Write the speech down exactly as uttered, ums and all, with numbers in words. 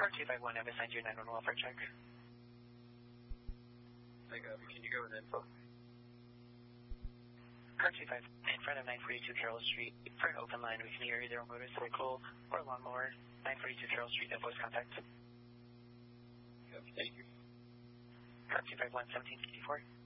Car two five one, I've assigned you a nine one one welfare check. I got it. Can you go with info? Car two five one, in front of nine forty-two Carroll Street. For an open line, we can hear either a motorcycle or a lawnmower. nine forty-two Carroll Street, no voice contact. Thank you. Car two five one, seventeen sixty-four.